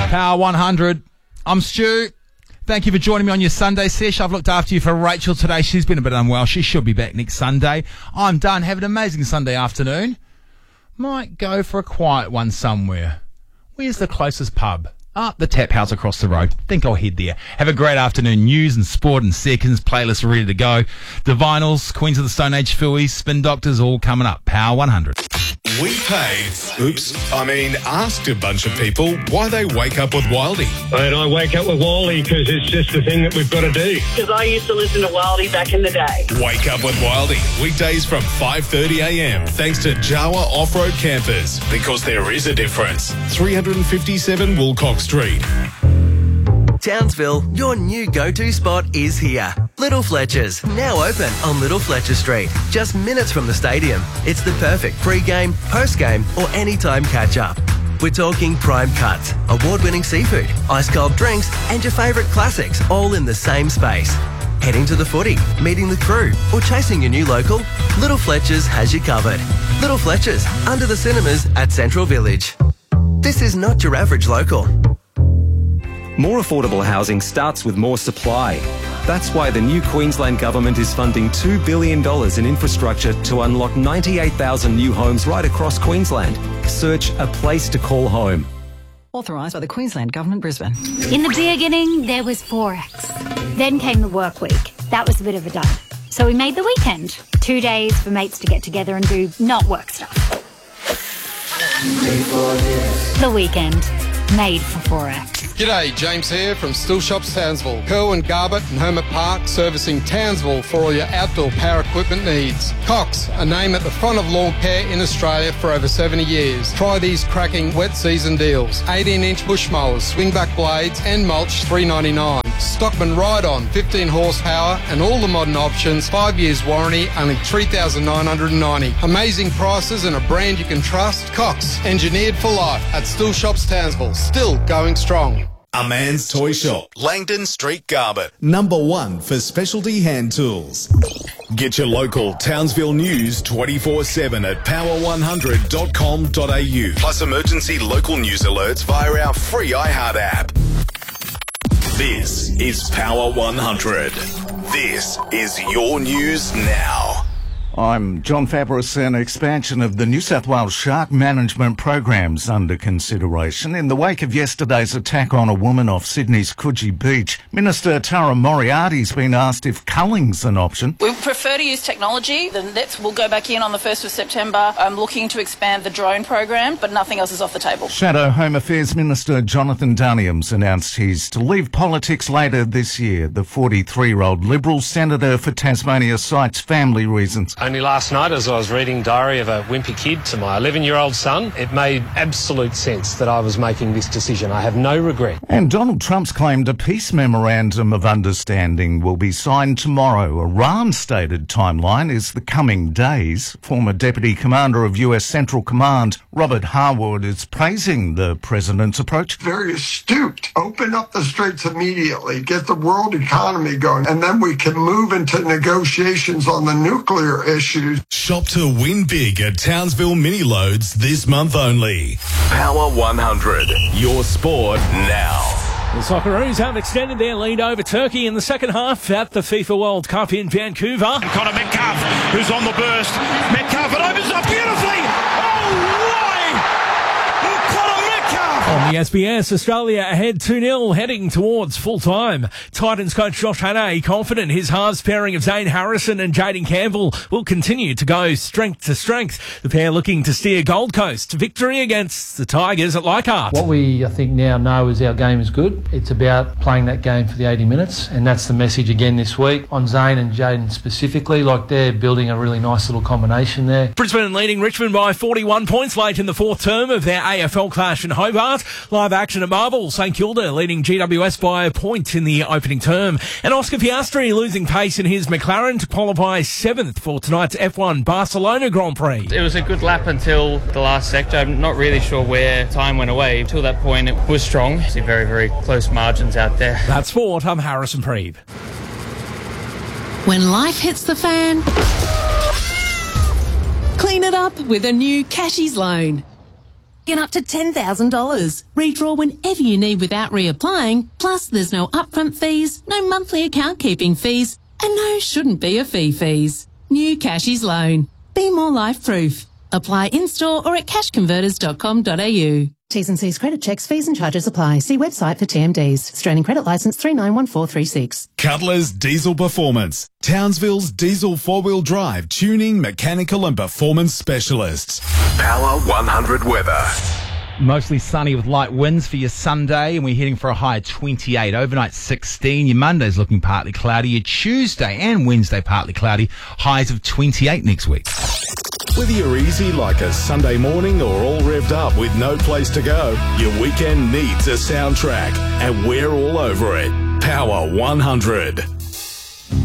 Power 100. I'm Stu. Thank you for joining me on your Sunday sesh. I've looked after you for Rachel today. She's been a bit unwell. She should be back next Sunday. I'm done. Have an amazing Sunday afternoon. Might go for a quiet one somewhere. Where's the closest pub? The Tap House across the road. Think I'll head there. Have a great afternoon. News and sport in seconds. Playlist ready to go. The Vinyls, Queens of the Stone Age, Phillies, Spin Doctors, all coming up. Power 100. We asked a bunch of people why they wake up with Wildy. And I wake up with Wildy because it's just the thing that we've got to do. Because I used to listen to Wildy back in the day. Wake up with Wildy. Weekdays from 5:30 a.m. Thanks to Jawa Off-Road Campers. Because there is a difference. 357 Wilcox Street. Townsville, your new go-to spot is here. Little Fletcher's, now open on Little Fletcher Street, just minutes from the stadium. It's the perfect pre-game, post-game or anytime catch-up. We're talking prime cuts, award-winning seafood, ice-cold drinks and your favourite classics all in the same space. Heading to the footy, meeting the crew or chasing your new local? Little Fletcher's has you covered. Little Fletcher's, under the cinemas at Central Village. This is not your average local. More affordable housing starts with more supply. That's why the new Queensland Government is funding $2 billion in infrastructure to unlock 98,000 new homes right across Queensland. Search A Place to Call Home. Authorised by the Queensland Government, Brisbane. In the beginning, there was Forex. Then came the work week. That was a bit of a dud. So we made the weekend. 2 days for mates to get together and do not work stuff. The weekend. Made for Forex. G'day, James here from Still Shops Townsville. Kerwin Garbutt and Hermit Park servicing Townsville for all your outdoor power equipment needs. Cox, a name at the front of lawn care in Australia for over 70 years. Try these cracking wet season deals. 18-inch bush mowers, swingback blades and mulch $3.99. Stockman Ride-On, 15 horsepower and all the modern options, 5 years warranty, only $3,990. Amazing prices and a brand you can trust. Cox, engineered for life at Still Shops Townsville. Still going strong. A Man's Toy Shop, Langdon Street, Garbutt. Number 1 for specialty hand tools. Get your local Townsville news 24/7 at power100.com.au. Plus emergency local news alerts via our free iHeart app. This is Power 100. This is your news now. I'm John Fabris. An expansion of the New South Wales Shark Management Program's under consideration in the wake of yesterday's attack on a woman off Sydney's Coogee Beach. Minister Tara Moriarty's been asked if culling's an option. We prefer to use technology. The nets will go back in on the 1st of September. I'm looking to expand the drone program, but nothing else is off the table. Shadow Home Affairs Minister Jonathan Daniams announced he's to leave politics later this year. The 43-year-old Liberal Senator for Tasmania cites family reasons. Only last night, as I was reading Diary of a Wimpy Kid to my 11-year-old son, it made absolute sense that I was making this decision. I have no regret. And Donald Trump's claimed a peace memorandum of understanding will be signed tomorrow. Iran's stated timeline is the coming days. Former Deputy Commander of US Central Command, Robert Harwood, is praising the president's approach. Very astute. Open up the straits immediately, get the world economy going, and then we can move into negotiations on the nuclear issues. Shop to win big at Townsville Mini Loads this month only. Power 100. Your sport now. The Socceroos have extended their lead over Turkey in the second half at the FIFA World Cup in Vancouver. And Connor Metcalf, who's on the burst. Metcalf, it opens up beautifully. Oh, why? Connor Metcalf. On the SBS, Australia ahead 2-0, heading towards full-time. Titans coach Josh Hannay confident his halves pairing of Zane Harrison and Jaden Campbell will continue to go strength to strength. The pair looking to steer Gold Coast to victory against the Tigers at Leichhardt. What we, I think, now know is our game is good. It's about playing that game for the 80 minutes, and that's the message again this week. On Zane and Jaden specifically, like they're building a really nice little combination there. Brisbane leading Richmond by 41 points late in the fourth term of their AFL clash in Hobart. Live action at Marvel. St Kilda leading GWS by a point in the opening term. And Oscar Piastri losing pace in his McLaren to qualify 7th for tonight's F1 Barcelona Grand Prix. It was a good lap until the last sector. I'm not really sure where time went away. Until that point, it was strong. See very, very close margins out there. That's sport. I'm Harrison Preeb. When life hits the fan, clean it up with a new Cashies loan. Get up to $10,000. Redraw whenever you need without reapplying. Plus, there's no upfront fees, no monthly account keeping fees, and no shouldn't be a fees. New Cashies Loan. Be more life proof. Apply in-store or at cashconverters.com.au. T's and C's credit checks, fees and charges apply. See website for TMDs. Australian Credit Licence 391436. Cutler's Diesel Performance. Townsville's diesel four-wheel drive, tuning, mechanical and performance specialists. Power 100 weather. Mostly sunny with light winds for your Sunday, and we're heading for a high of 28. Overnight 16. Your Monday's looking partly cloudy. Your Tuesday and Wednesday partly cloudy. Highs of 28 next week. Whether you're easy like a Sunday morning or all revved up with no place to go, your weekend needs a soundtrack, and we're all over it. Power 100.